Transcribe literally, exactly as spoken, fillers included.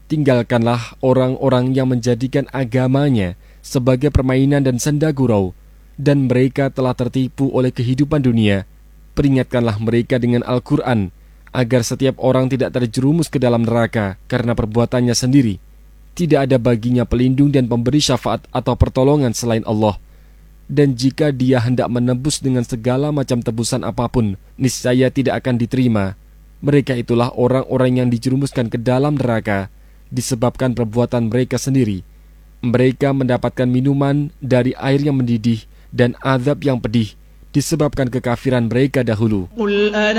Tinggalkanlah orang-orang yang menjadikan agamanya sebagai permainan dan senda gurau, dan mereka telah tertipu oleh kehidupan dunia. Peringatkanlah mereka dengan Al-Quran, agar setiap orang tidak terjerumus ke dalam neraka karena perbuatannya sendiri. Tidak ada baginya pelindung dan pemberi syafaat atau pertolongan selain Allah. Dan jika dia hendak menebus dengan segala macam tebusan apapun, niscaya tidak akan diterima. Mereka itulah orang-orang yang dijerumuskan ke dalam neraka disebabkan perbuatan mereka sendiri. Mereka mendapatkan minuman dari air yang mendidih dan azab yang pedih disebabkan kekafiran mereka dahulu.